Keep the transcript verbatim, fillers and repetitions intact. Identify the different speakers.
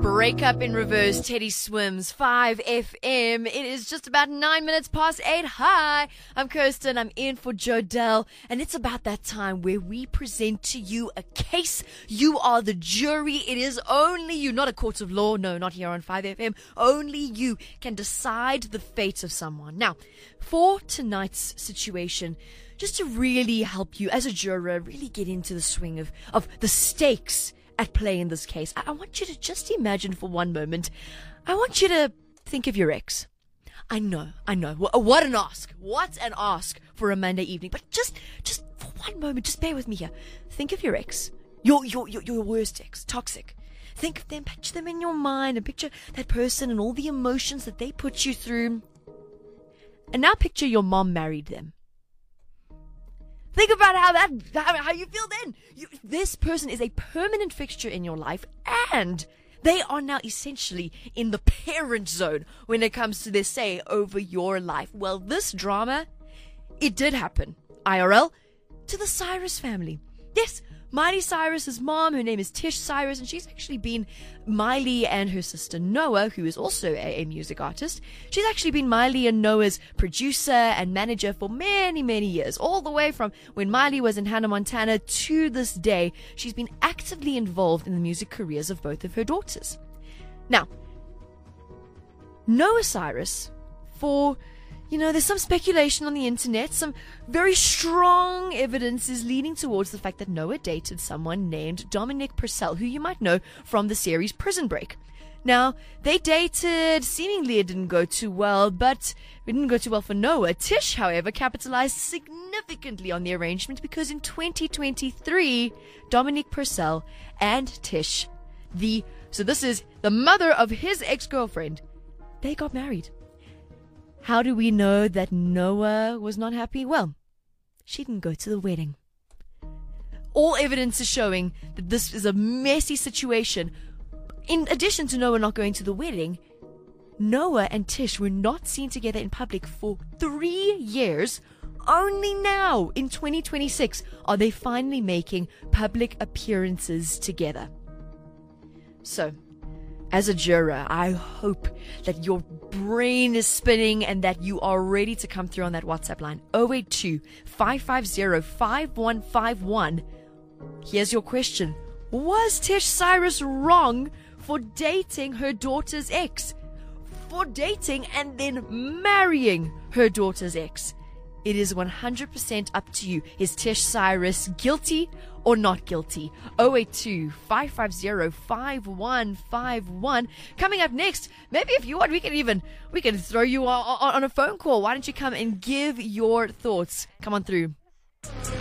Speaker 1: Breakup in Reverse, Teddy Swims, five F M. It is just about nine minutes past eight. Hi, I'm Kirsten. I'm in for Jodelle. And it's about that time where we present to you a case. You are the jury. It is only you, not a court of law. No, not here on five F M. Only you can decide the fate of someone. Now, for tonight's situation, just to really help you as a juror, really get into the swing of, of the stakes at play in this case, I, I want you to just imagine for one moment, I want you to think of your ex. I know, I know, what, what an ask, what an ask for a Monday evening, but just, just for one moment, just bear with me here. Think of your ex, your, your, your, your worst ex, toxic. Think of them, picture them in your mind, and picture that person and all the emotions that they put you through. And now picture your mom married them. Think about how that, how, how you feel then. You, this person is a permanent fixture in your life, and they are now essentially in the parent zone when it comes to their say over your life. Well, this drama, it did happen, I R L, to the Cyrus family. Yes, Miley Cyrus's mom, her name is Tish Cyrus, and she's actually been Miley and her sister Noah, who is also a, a music artist. She's actually been Miley and Noah's producer and manager for many, many years, all the way from when Miley was in Hannah Montana to this day. She's been actively involved in the music careers of both of her daughters. Now, Noah Cyrus, for... You know, there's some speculation on the internet, some very strong evidence is leaning towards the fact that Noah dated someone named Dominic Purcell, who you might know from the series Prison Break. Now, they dated, seemingly it didn't go too well, but it didn't go too well for Noah. Tish, however, capitalized significantly on the arrangement because in twenty twenty-three, Dominic Purcell and Tish, the, so this is the mother of his ex-girlfriend, they got married. How do we know that Noah was not happy? Well, she didn't go to the wedding. All evidence is showing that this is a messy situation. In addition to Noah not going to the wedding, Noah and Tish were not seen together in public for three years. Only now, in twenty twenty-six, are they finally making public appearances together. So, as a juror, I hope that your brain is spinning and that you are ready to come through on that WhatsApp line zero eight two, five five zero, five one five one. Here's your question. Was Tish Cyrus wrong for dating her daughter's ex? For dating and then marrying her daughter's ex? It is one hundred percent up to you. Is Tish Cyrus guilty or not guilty? zero eight two, five five zero, five one five one. Coming up next, maybe if you want, we can even, we can throw you on, on, on a phone call. Why don't you come and give your thoughts? Come on through.